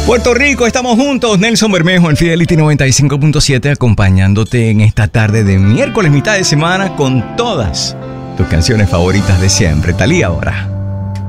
Puerto Rico, estamos juntos. Nelson Bermejo en Fidelity 95.7, acompañándote en esta tarde de miércoles, mitad de semana, con todas tus canciones favoritas de siempre. Talía ahora.